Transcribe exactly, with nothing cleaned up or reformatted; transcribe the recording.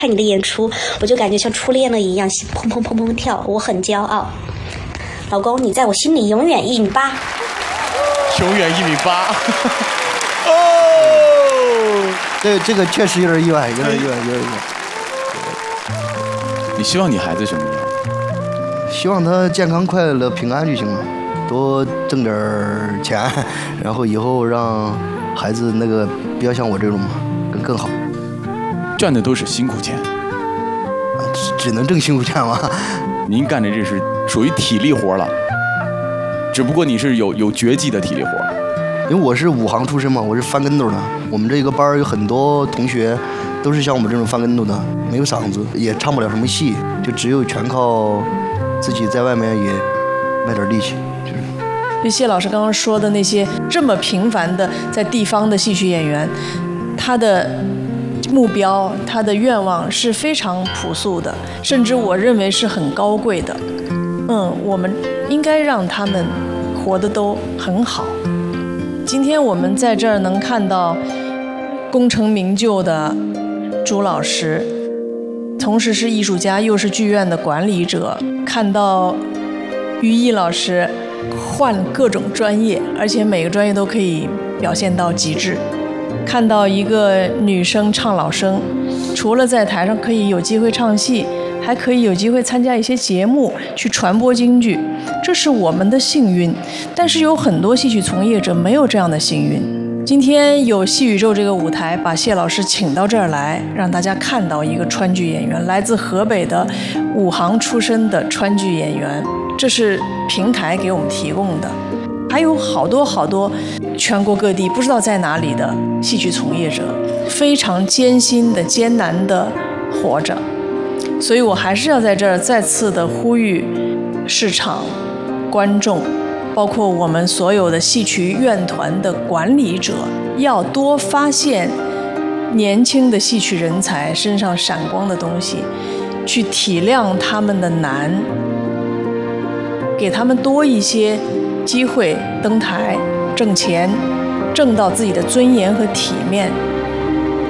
看你的演出，我就感觉像初恋了一样，砰砰砰砰跳，我很骄傲。老公，你在我心里永远一米八， 永远一米八。 哦，这这个确实有点意外，有点意外，有点意外。 你希望你孩子什么样？ 希望他健康、快乐、平安就行了，多挣点钱，然后以后让孩子那个不要像我这种嘛，更更好。 赚的都是辛苦钱， 只只能挣辛苦钱吗？ 您干的这是属于体力活了，只不过你是有有绝技的体力活。 因为我是武行出身嘛，我是翻跟头的。我们这个班有很多同学都是像我们这种翻跟头的，没有嗓子，也唱不了什么戏，就只有全靠自己在外面也卖点力气。 就谢老师刚刚说的那些这么平凡的在地方的戏曲演员，他的目标、他的愿望是非常朴素的，甚至我认为是很高贵的。嗯，我们应该让他们活得都很好。今天我们在这儿能看到功成名就的朱老师，同时是艺术家又是剧院的管理者，看到于毅老师换各种专业，而且每个专业都可以表现到极致。看到一个女生唱老生，除了在台上可以有机会唱戏，还可以有机会参加一些节目去传播京剧，这是我们的幸运。但是有很多戏曲从业者没有这样的幸运。今天有戏宇宙这个舞台，把谢老师请到这儿来，让大家看到一个川剧演员，来自河北的武行出身的川剧演员，这是平台给我们提供的。还有好多好多全国各地不知道在哪里的戏曲从业者，非常艰辛的、艰难的活着。所以我还是要在这儿再次的呼吁市场、观众，包括我们所有的戏曲院团的管理者，要多发现年轻的戏曲人才身上闪光的东西，去体谅他们的难，给他们多一些机会登台挣钱，挣到自己的尊严和体面。